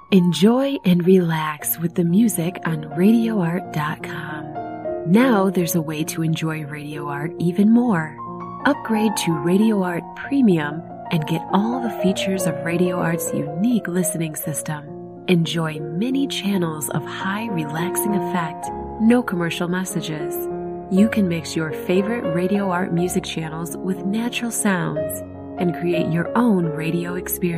Enjoy and relax with the music on RadioArt.com. Now there's a way to enjoy Radio Art even more. Upgrade to Radio Art Premium and get all the features of Radio Art's unique listening system. Enjoy many channels of high relaxing effect, no commercial messages. You can mix your favorite Radio Art music channels with natural sounds and create your own radio experience.